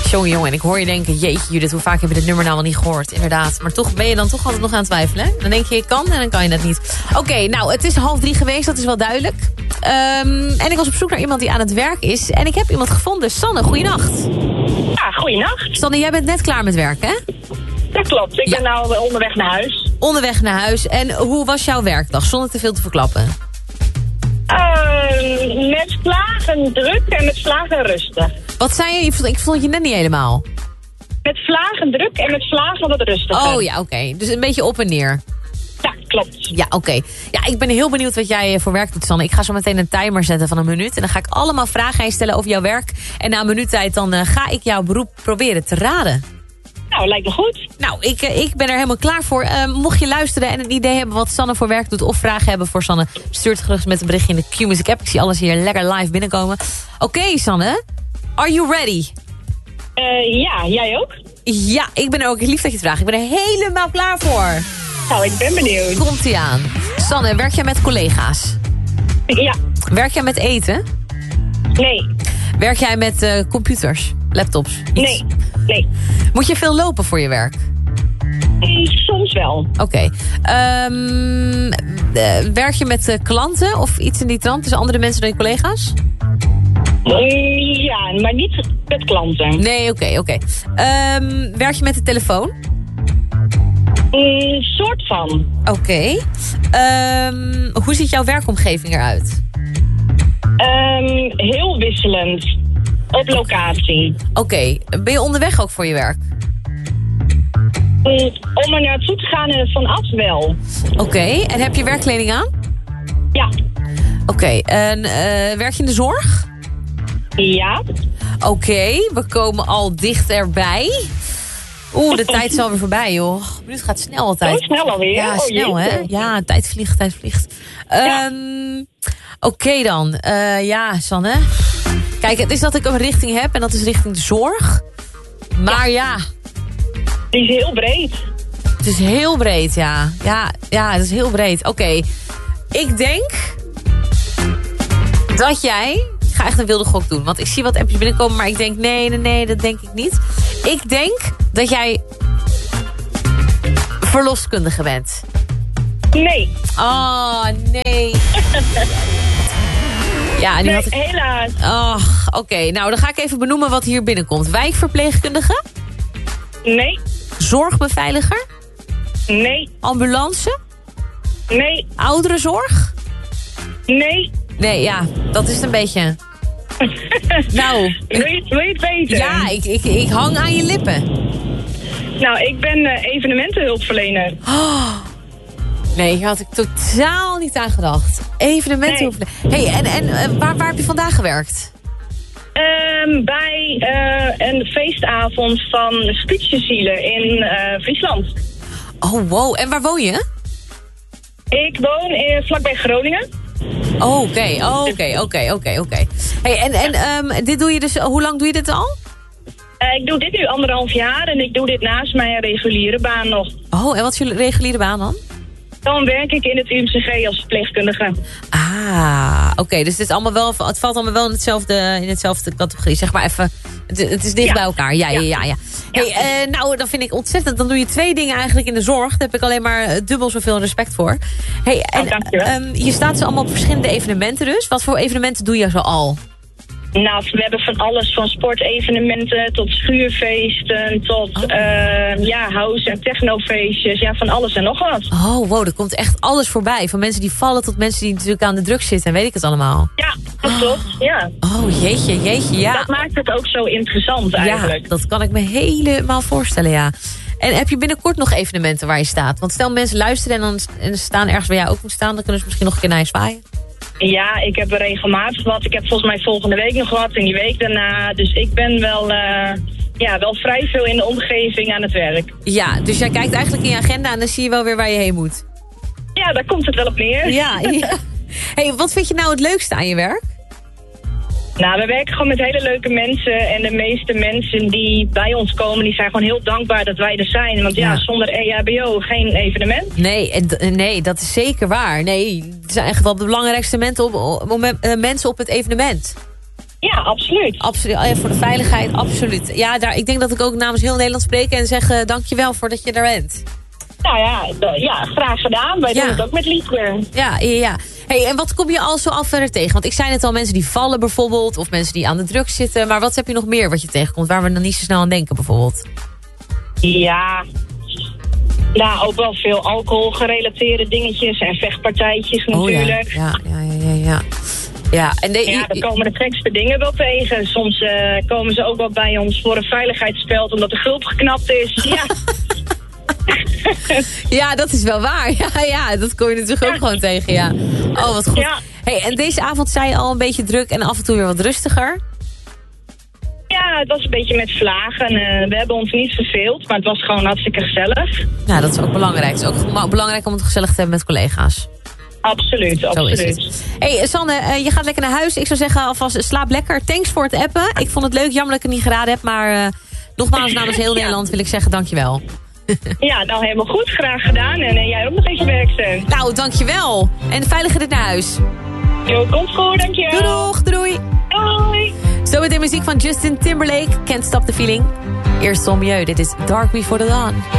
Jongen, en ik hoor je denken... Jeetje Judith, hoe vaak heb je dit nummer nou wel niet gehoord? Inderdaad, maar toch ben je dan toch altijd nog aan het twijfelen, hè? Dan denk je kan en dan kan je dat niet. Oké, nou, het is 2:30 geweest, dat is wel duidelijk. En ik was op zoek naar iemand die aan het werk is. En ik heb iemand gevonden. Sanne, goeienacht. Ja, goeienacht. Sanne, jij bent net klaar met werk, hè? Dat klopt, ik ben nou onderweg naar huis. Onderweg naar huis. En hoe was jouw werkdag, zonder te veel te verklappen? Met vlagen druk en met vlagen rustig. Wat zei je? Ik vond je net niet helemaal. Met vlagen druk en met vlagen wat rustiger. Oh ja, oké. Dus een beetje op en neer. Ja, klopt. Ja, oké. Ja, ik ben heel benieuwd wat jij voor werk doet, Sanne. Ik ga zo meteen een timer zetten van 1 minuut. En dan ga ik allemaal vragen aan je stellen over jouw werk. En na 1 minuut tijd dan ga ik jouw beroep proberen te raden. Nou, lijkt me goed. Nou, ik ben er helemaal klaar voor. Mocht je luisteren en een idee hebben wat Sanne voor werk doet... of vragen hebben voor Sanne, stuur het gerust met een berichtje in de Q-Music app. Ik zie alles hier lekker live binnenkomen. Oké, Sanne. Are you ready? Ja, jij ook? Ja, ik ben er ook. Lief dat je het vraagt. Ik ben er helemaal klaar voor. Nou, ik ben benieuwd. Komt-ie aan. Sanne, werk jij met collega's? Ja. Werk jij met eten? Nee. Werk jij met computers? Laptops? Iets? Nee. Moet je veel lopen voor je werk? Soms wel. Oké. Werk je met klanten of iets in die trant? Dus andere mensen dan je collega's? Ja, maar niet met klanten. Nee, oké. Werk je met de telefoon? Soort van. Oké. Hoe ziet jouw werkomgeving eruit? Heel wisselend. Op locatie. Oké. Ben je onderweg ook voor je werk? Om er naartoe te gaan en vanaf wel. Oké. En heb je werkkleding aan? Ja. Oké. En werk je in de zorg? Ja. Oké. We komen al dichterbij. Oeh, de tijd is alweer voorbij, joh. De minuut gaat snel altijd. Zo snel alweer? Ja, snel, hè? Ja, tijd vliegt. Ja. Oké dan. Ja, Sanne. Kijk, het is dat ik een richting heb en dat is richting de zorg. Maar ja. Die is heel breed. Het is heel breed, ja. Ja, het is heel breed. Oké. Ik denk dat jij... Ik ga echt een wilde gok doen. Want ik zie wat appjes binnenkomen, maar ik denk... Nee, dat denk ik niet. Ik denk dat jij verloskundige bent. Nee. Oh, nee. Ja, nu had ik... helaas. Oké. Nou, dan ga ik even benoemen wat hier binnenkomt. Wijkverpleegkundige? Nee. Zorgbeveiliger? Nee. Ambulance? Nee. Ouderenzorg? Nee. Nee, ja, dat is het een beetje. Nou. Wil je het weten? Ja, ik hang aan je lippen. Nou, ik ben evenementenhulpverlener. Oh. Nee, hier had ik totaal niet aan gedacht. Evenementenhulpverlener. Nee. Hey, en waar heb je vandaag gewerkt? Bij een feestavond van Spitsenzielen in Friesland. Oh, wow. En waar woon je? Ik woon vlakbij Groningen. Oké. Hey, en dit doe je dus... Hoe lang doe je dit al? Ik doe dit nu 1,5 jaar en ik doe dit naast mijn reguliere baan nog. Oh, en wat is je reguliere baan dan? Dan werk ik in het UMCG als verpleegkundige. Oké, dus het valt allemaal wel in hetzelfde categorie. Zeg maar even, het is dicht bij elkaar. Ja. Hey, nou, dan vind ik ontzettend. Dan doe je 2 dingen eigenlijk in de zorg. Daar heb ik alleen maar dubbel zoveel respect voor. Hey, en je staat dus allemaal op verschillende evenementen dus. Wat voor evenementen doe je zo al? Nou, we hebben van alles, van sportevenementen tot schuurfeesten, tot house- en technofeestjes. Ja, van alles en nog wat. Oh, wow, er komt echt alles voorbij. Van mensen die vallen tot mensen die natuurlijk aan de drugs zitten. En weet ik het allemaal. Ja, dat klopt, ja. Oh, jeetje, ja. Dat maakt het ook zo interessant eigenlijk. Ja, dat kan ik me helemaal voorstellen, ja. En heb je binnenkort nog evenementen waar je staat? Want stel mensen luisteren en ze staan ergens waar jij ook moet staan... dan kunnen ze misschien nog een keer naar je zwaaien. Ja, ik heb er regelmatig wat. Ik heb volgens mij volgende week nog wat en die week daarna. Dus ik ben wel vrij veel in de omgeving aan het werk. Ja, dus jij kijkt eigenlijk in je agenda en dan zie je wel weer waar je heen moet. Ja, daar komt het wel op neer. Ja. Hey, wat vind je nou het leukste aan je werk? Nou, we werken gewoon met hele leuke mensen. En de meeste mensen die bij ons komen, die zijn gewoon heel dankbaar dat wij er zijn. Want zonder EHBO geen evenement. Nee, dat is zeker waar. Nee, het zijn echt wel de belangrijkste mensen op het evenement. Ja, absoluut. Absoluut. Voor de veiligheid, absoluut. Ja, ik denk dat ik ook namens heel Nederland spreek en zeg dankjewel voor dat je er bent. Nou ja, graag gedaan. Wij doen het ook met liefde. Ja. Hey, en wat kom je al zo al verder tegen? Want ik zei net al, mensen die vallen bijvoorbeeld, of mensen die aan de drugs zitten. Maar wat heb je nog meer wat je tegenkomt, waar we dan niet zo snel aan denken bijvoorbeeld? Ja, nou, ook wel veel alcoholgerelateerde dingetjes en vechtpartijtjes natuurlijk. Ja, dan komen de gekste dingen wel tegen. Soms komen ze ook wel bij ons voor een veiligheidsspeld omdat de gulp geknapt is. Ja. Ja, dat is wel waar. Ja, dat kom je natuurlijk ook gewoon tegen, ja. Oh, wat goed. Ja. Hey, en deze avond zei je al een beetje druk en af en toe weer wat rustiger. Ja, het was een beetje met vlagen. We hebben ons niet verveeld, maar het was gewoon hartstikke gezellig. Nou, dat is ook belangrijk. Het is ook belangrijk om het gezellig te hebben met collega's. Absoluut. Zo is het. Hey, Sanne, je gaat lekker naar huis. Ik zou zeggen alvast slaap lekker. Thanks voor het appen. Ik vond het leuk, jammer dat ik het niet geraden heb. Maar nogmaals namens heel Nederland wil ik zeggen dankjewel. Ja, nou helemaal goed. Graag gedaan. En jij ook nog eens je werkster. Nou, dankjewel. En veilig rit naar huis. Jo, komt goed, dankjewel. Doei. Doei. Zo met de muziek van Justin Timberlake. Can't Stop the Feeling. Eerst Tom Mieux. Dit is Dark Before the Dawn.